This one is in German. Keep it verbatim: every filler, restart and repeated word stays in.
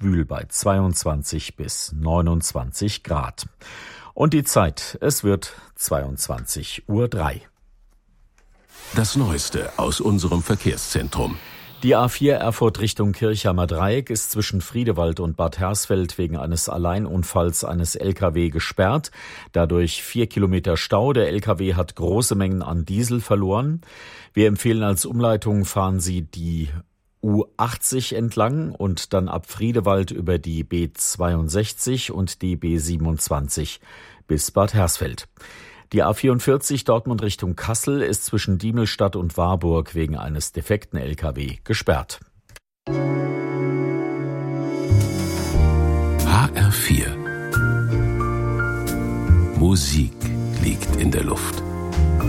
schwül bei zweiundzwanzig bis neunundzwanzig Grad. Und die Zeit, es wird zweiundzwanzig Uhr drei. Das Neueste aus unserem Verkehrszentrum. Die A vier Erfurt Richtung Kirchheimer Dreieck ist zwischen Friedewald und Bad Hersfeld wegen eines Alleinunfalls eines L K W gesperrt. Dadurch vier Kilometer Stau. Der L K W hat große Mengen an Diesel verloren. Wir empfehlen als Umleitung, fahren Sie die U achtzig entlang und dann ab Friedewald über die B zweiundsechzig und die B siebenundzwanzig bis Bad Hersfeld. Die A vierundvierzig Dortmund Richtung Kassel ist zwischen Diemelstadt und Warburg wegen eines defekten L K W gesperrt. H R vier. Musik liegt in der Luft.